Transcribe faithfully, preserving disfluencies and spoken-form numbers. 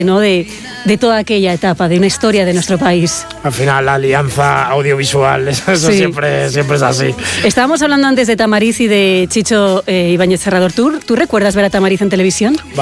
¿no? de, de toda aquella etapa, de una historia de nuestro país. Al final la alianza audiovisual, eso sí. siempre, siempre es así. Estábamos hablando antes de Tamariz y de Chicho eh, Ibáñez Serrador. ¿Tú, ¿Tú recuerdas ver a Tamariz en televisión?